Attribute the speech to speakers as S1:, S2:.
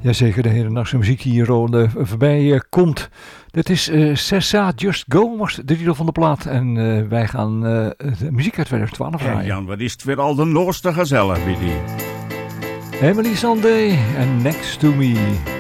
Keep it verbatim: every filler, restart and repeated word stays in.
S1: Jazeker, de hele nachtse muziek die hier uh, voorbij uh, komt. Dit is uh, Sessa Just Go, was de titel van de plaat. En uh, wij gaan uh, de muziek uit twintig twaalf draaien.
S2: Ja, Jan, wat is het weer al de nooiste gezellig, Biddy.
S1: Emily Sandé en Next to Me.